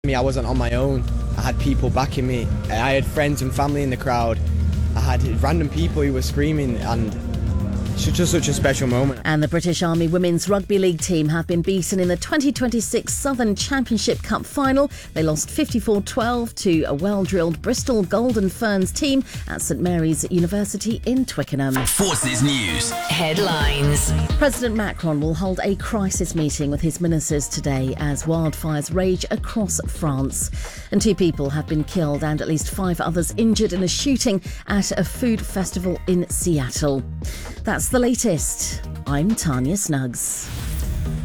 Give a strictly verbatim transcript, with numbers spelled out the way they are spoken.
Me, I wasn't on my own. I had people backing me. I had friends and family in the crowd. I had random people who were screaming, and it's just such a special moment. And the British Army Women's Rugby League team have been beaten in the twenty twenty-six Southern Championship Cup final. They lost fifty-four twelve to a well-drilled Bristol Golden Ferns team at St Mary's University in Twickenham. Forces News Headlines. President Macron will hold a crisis meeting with his ministers today as wildfires rage across France. And two people have been killed and at least five others injured in a shooting at a food festival in Seattle. That's the latest. I'm Tanya Snuggs.